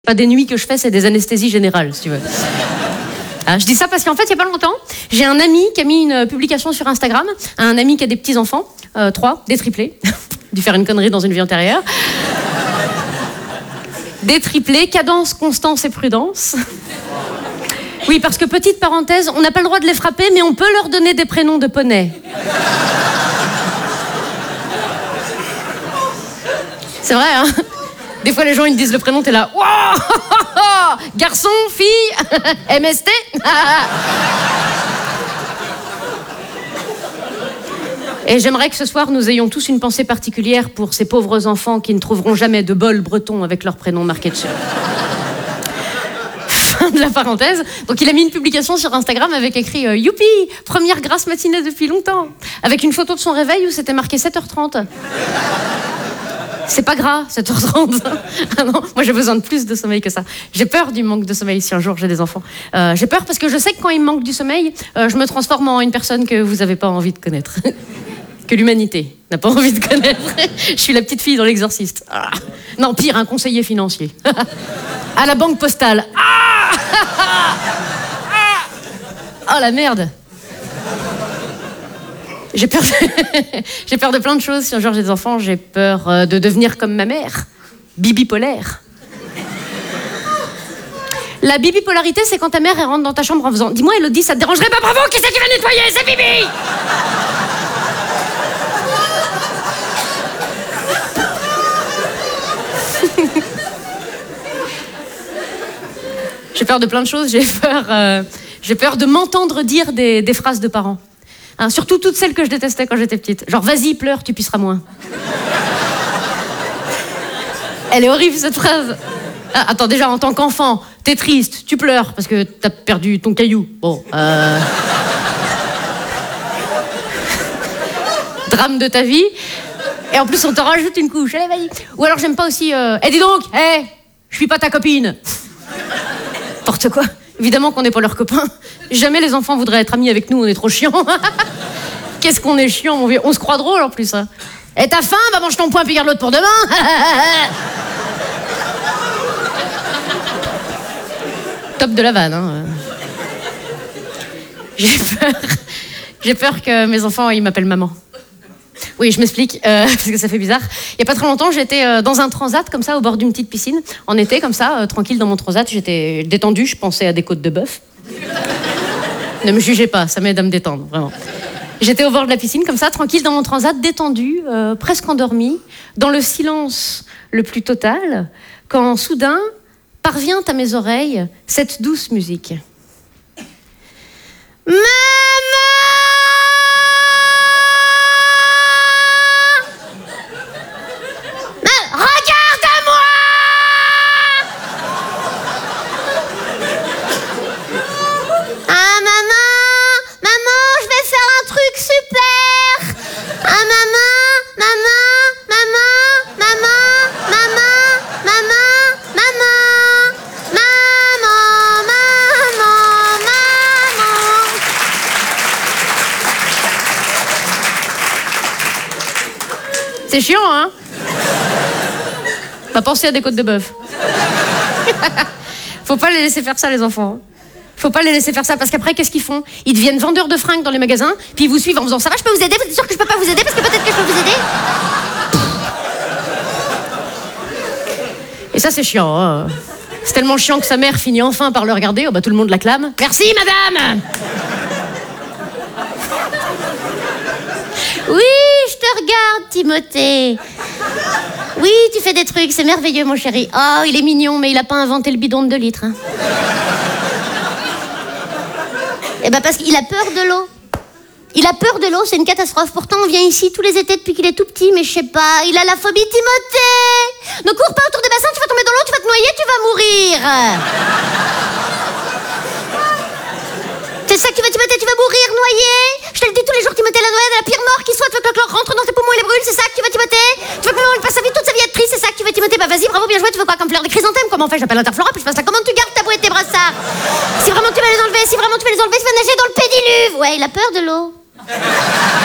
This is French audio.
Pas des nuits que je fais, c'est des anesthésies générales, si tu veux. Je dis ça parce qu'en fait, il n'y a pas longtemps, j'ai un ami qui a mis une publication sur Instagram, un ami qui a des petits-enfants, 3, des triplés, dû faire une connerie dans une vie antérieure. Des triplés, cadence, constance et prudence. Oui, parce que, petite parenthèse, on n'a pas le droit de les frapper, mais on peut leur donner des prénoms de poney. C'est vrai, hein? Des fois, les gens, ils me disent le prénom, t'es là. Wow, garçon, fille, MST. Et j'aimerais que ce soir, nous ayons tous une pensée particulière pour ces pauvres enfants qui ne trouveront jamais de bol breton avec leur prénom marqué dessus. Fin de la parenthèse. Donc, il a mis une publication sur Instagram avec écrit « Youpi, première grasse matinée depuis longtemps !» avec une photo de son réveil où c'était marqué 7h30. C'est pas gras, 7h30. Ah non, moi j'ai besoin de plus de sommeil que ça. J'ai peur du manque de sommeil si un jour j'ai des enfants. J'ai peur parce que je sais que quand il me manque du sommeil, je me transforme en une personne que vous n'avez pas envie de connaître. Que l'humanité n'a pas envie de connaître. Je suis la petite fille dans l'Exorciste. Ah. Non, pire, un conseiller financier. À la banque postale. Oh la merde. J'ai peur de plein de choses. Si un jour j'ai des enfants, j'ai peur de devenir comme ma mère, bibipolaire. La bibipolarité, c'est quand ta mère elle rentre dans ta chambre en faisant « Dis-moi, Elodie, ça te dérangerait pas? Bravo, qui c'est qui va nettoyer? C'est Bibi !» J'ai peur de plein de choses. J'ai peur de m'entendre dire des phrases de parents. Hein, surtout toutes celles que je détestais quand j'étais petite. Genre, vas-y, pleure, tu pisseras moins. Elle est horrible, cette phrase. Ah, attends, déjà, en tant qu'enfant, t'es triste, tu pleures parce que t'as perdu ton caillou. Bon, drame de ta vie. Et en plus, on te rajoute une couche. Allez, vas-y. Ou alors, j'aime pas aussi... dis donc, je suis pas ta copine. N'importe quoi. Évidemment qu'on n'est pas leurs copains. Jamais les enfants voudraient être amis avec nous, on est trop chiants. Qu'est-ce qu'on est chiant, mon vieux. On se croit drôle en plus. Hein. Et t'as faim? Bah mange ton poing puis garde l'autre pour demain. Top de la vanne. Hein. J'ai peur que mes enfants ils m'appellent maman. Oui, je m'explique, parce que ça fait bizarre. Il n'y a pas très longtemps, j'étais dans un transat, comme ça, au bord d'une petite piscine. En été, comme ça, tranquille dans mon transat. J'étais détendue, je pensais à des côtes de bœuf. Ne me jugez pas, ça m'aide à me détendre, vraiment. J'étais au bord de la piscine, comme ça, tranquille dans mon transat, détendue, presque endormie, dans le silence le plus total, quand soudain parvient à mes oreilles cette douce musique. C'est chiant, hein? Pas penser à des côtes de bœuf. Faut pas les laisser faire ça, les enfants. Faut pas les laisser faire ça, parce qu'après, qu'est-ce qu'ils font? Ils deviennent vendeurs de fringues dans les magasins, puis ils vous suivent en faisant « Ça va, je peux vous aider? Vous êtes sûr que je peux pas vous aider? Parce que peut-être que je peux vous aider ?» Et ça, c'est chiant. Hein. C'est tellement chiant que sa mère finit enfin par le regarder. Oh, bah, tout le monde l'acclame. « Merci, madame !» Oui, je te regarde, Timothée. Oui, tu fais des trucs, c'est merveilleux, mon chéri. Oh, il est mignon, mais il a pas inventé le bidon de 2 litres. Hein. Eh ben, parce qu'il a peur de l'eau. Il a peur de l'eau, c'est une catastrophe. Pourtant, on vient ici tous les étés depuis qu'il est tout petit, mais je sais pas, il a la phobie. Timothée! Ne cours pas autour des bassins, tu vas tomber dans l'eau, tu vas te noyer, tu vas mourir. C'est ça que tu vas, Timothée, tu vas mourir noyé. Je te le dis tous les jours, Timothée, la noyade est la pire mort qui soit. Tu veux que le chlore rentre dans tes poumons et les brûle, c'est ça que tu veux, Timothée? Tu veux que maman passe sa vie, toute sa vie à être triste, c'est ça que tu veux, Timothée? Bah vas-y, bravo, bien joué, tu veux quoi comme fleur? Des chrysanthèmes? Comment on fait? J'appelle Interflora, puis je passe la commande, tu gardes ta bouée et tes brassards. Si vraiment tu vas les enlever, tu vas nager dans le pédiluve. Ouais, il a peur de l'eau.